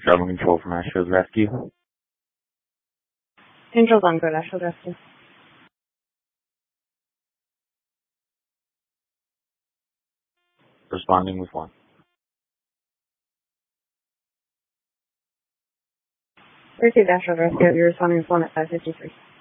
Travel control from Asheville's Rescue. Angels on good, Asheville Rescue. Responding with 1. Received Asheville Rescue. You're responding with 1 at 553.